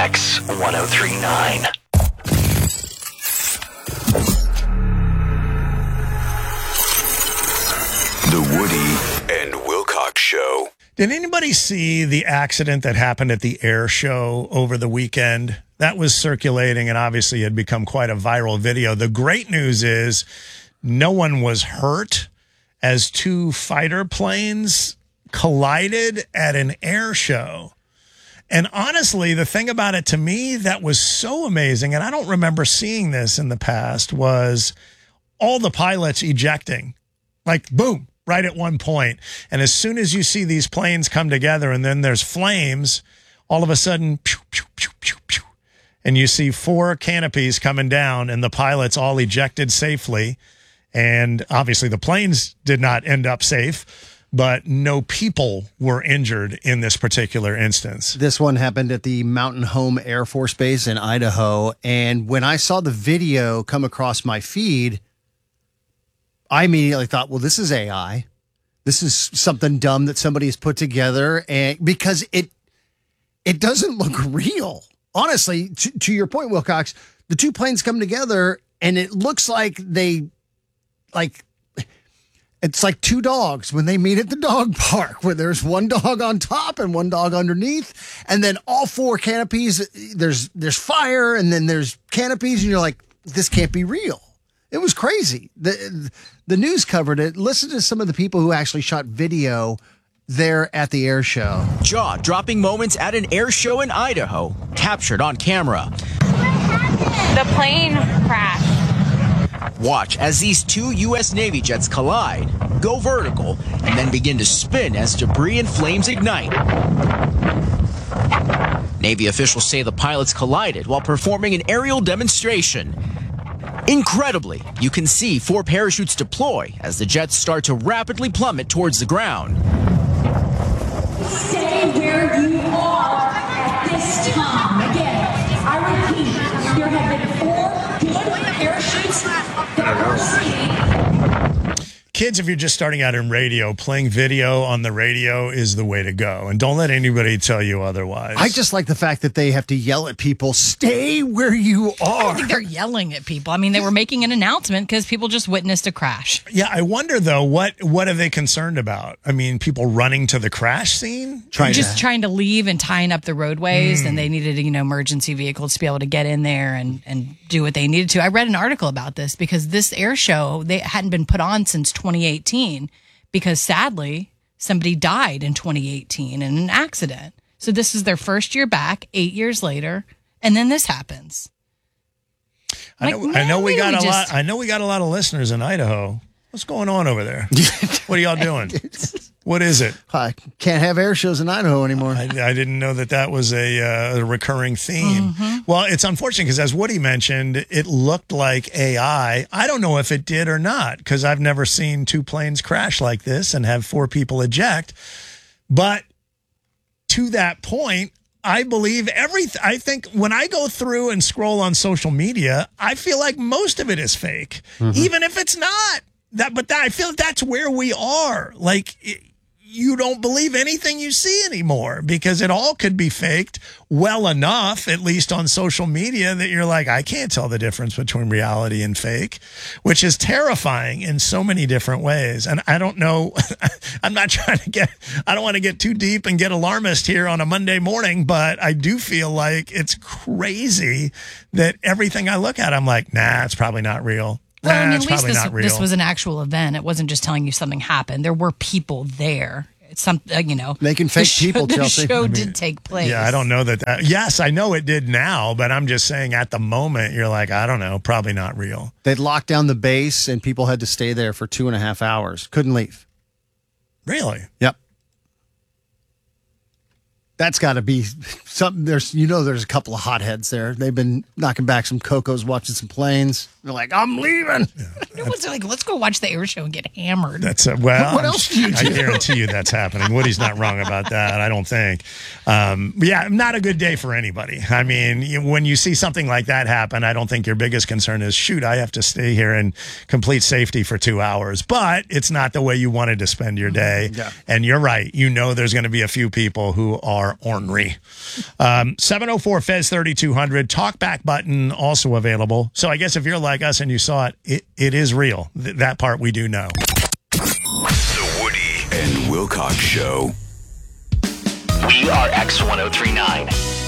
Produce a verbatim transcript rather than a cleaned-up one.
X one oh three point nine. The Woody and Wilcox Show. Did anybody see the accident that happened at the air show over the weekend? That was circulating and obviously had become quite a viral video. The great news is no one was hurt as two fighter planes collided at an air show. And honestly, the thing about it to me that was so amazing, and I don't remember seeing this in the past, was all the pilots ejecting. Like, boom. Right at one point. And as soon as you see these planes come together and then there's flames, all of a sudden, pew, pew, pew, pew, pew, and you see four canopies coming down and the pilots all ejected safely. And obviously the planes did not end up safe, but no people were injured in this particular instance. This one happened at the Mountain Home Air Force Base in Idaho. And when I saw the video come across my feed, I immediately thought, well, this is A I. This is something dumb that somebody has put together, and because it it doesn't look real. Honestly, to, to your point, Wilcox, the two planes come together, and it looks like they, like, it's like two dogs when they meet at the dog park, where there's one dog on top and one dog underneath, and then all four canopies, there's there's fire, and then there's canopies, and you're like, this can't be real. It was crazy. The the news covered it. Listen to some of the people who actually shot video there at the air show. Jaw-dropping moments at an air show in Idaho, captured on camera. The plane crashed. Watch as these two U S Navy jets collide, go vertical, and then begin to spin as debris and flames ignite. Navy officials say the pilots collided while performing an aerial demonstration. Incredibly, you can see four parachutes deploy as the jets start to rapidly plummet towards the ground. Stay where you are at this time. Again, I repeat, there have been four deployed parachutes that were seen. Kids, if you're just starting out in radio, playing video on the radio is the way to go. And don't let anybody tell you otherwise. I just like the fact that they have to yell at people, stay where you are. I don't think they're yelling at people. I mean, they were making an announcement because people just witnessed a crash. Yeah, I wonder, though, what what are they concerned about? I mean, people running to the crash scene? Trying just to... trying to leave and tying up the roadways, mm. and they needed, you know, emergency vehicles to be able to get in there and, and do what they needed to. I read an article about this because this air show, they hadn't been put on since twenty eighteen because sadly somebody died in twenty eighteen in an accident. So this is their first year back, eight years later, and then this happens. I know, like, I know we got we a just... lot. I know we got a lot of listeners in Idaho. What's going on over there? What are y'all doing? What is it? I can't have air shows in Idaho anymore. I, I didn't know that that was a, uh, a recurring theme. Mm-hmm. Well, it's unfortunate because, as Woody mentioned, it looked like A I. I don't know if it did or not because I've never seen two planes crash like this and have four people eject. But to that point, I believe everything. I think when I go through and scroll on social media, I feel like most of it is fake, mm-hmm. even if it's not. That, but that, I feel that's where we are. Like, it, you don't believe anything you see anymore because it all could be faked well enough, at least on social media, that you're like, I can't tell the difference between reality and fake, which is terrifying in so many different ways. And I don't know, I'm not trying to get, I don't want to get too deep and get alarmist here on a Monday morning, but I do feel like it's crazy that everything I look at, I'm like, nah, it's probably not real. Well, nah, I mean, at least this, real. this was an actual event. It wasn't just telling you something happened. There were people there. It's some, uh, you know, making fake the show, people. The Chelsea. show I mean, did take place. Yeah, I don't know that, that. Yes, I know it did now, but I'm just saying at the moment, you're like, I don't know, probably not real. They'd locked down the base, and people had to stay there for two and a half hours. Couldn't leave. Really? Yep. That's got to be something. There's, you know, there's a couple of hotheads there. They've been knocking back some cocos, watching some planes. They're like, I'm leaving. No one's like, let's go watch the air show and get hammered. That's a, well. What else do you I do? guarantee you that's happening. Woody's not wrong about that. I don't think. Um, yeah, not a good day for anybody. I mean, you, when you see something like that happen, I don't think your biggest concern is, shoot, I have to stay here in complete safety for two hours. But it's not the way you wanted to spend your day. Yeah. And you're right. You know there's going to be a few people who are ornery. Um, seven oh four Fez thirty-two hundred. Talkback button also available. So I guess if you're like us and you saw it, it, it is real. Th- that part we do know. The Woody and Wilcox Show. We are X ten thirty-nine.